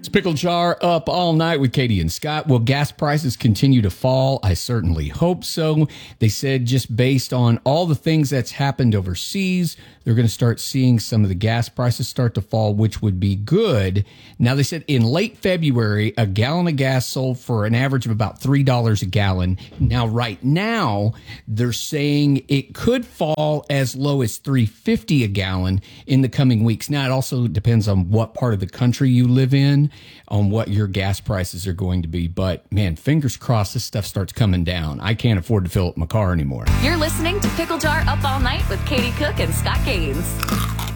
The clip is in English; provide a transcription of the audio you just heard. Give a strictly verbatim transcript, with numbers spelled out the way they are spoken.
Pickle Jar up all night with Katie and Scott. Will gas prices continue to fall? I certainly hope so. They said just based on all the things that's happened overseas, they're going to start seeing some of the gas prices start to fall, which would be good. Now, they said in late February, a gallon of gas sold for an average of about three dollars a gallon. Now, right now, they're saying it could fall as low as three dollars and fifty cents a gallon in the coming weeks. Now, it also depends on what part of the country you live in, on what your gas prices are going to be. But, man, fingers crossed this stuff starts coming down. I can't afford to fill up my car anymore. You're listening to Pickle Jar Up All Night with Katie Cook and Scott Gaines.